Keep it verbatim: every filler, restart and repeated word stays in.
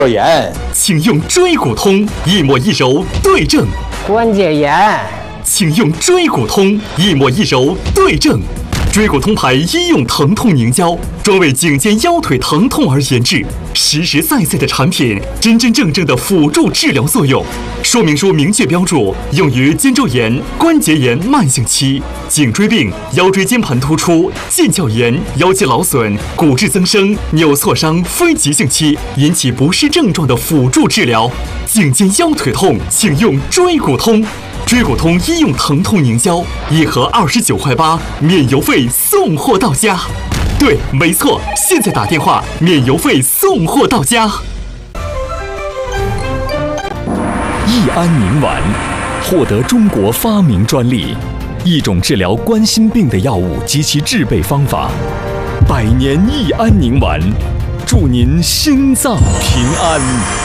炎， 请用椎骨通，一抹一揉对症； 关节炎， 请用椎骨通，一抹一揉对症。椎骨通牌医用疼痛凝胶，专为颈肩腰腿疼痛而研制，实实在在的产品，真真正正的辅助治疗作用。说明书明确标注，用于肩周炎、关节炎慢性期、颈椎病、腰椎间盘突出、腱鞘炎、腰肌劳损、骨质增生、扭挫伤非急性期引起不适症状的辅助治疗。颈肩腰腿痛，请用椎骨通。椎骨通医用疼痛凝胶，一盒二十九块八，免邮费送货到家。对，没错，现在打电话，免邮费送货到家。 益安宁丸获得中国发明专利，一种治疗冠心病的药物及其制备方法。百年益安宁丸，祝您心脏平安。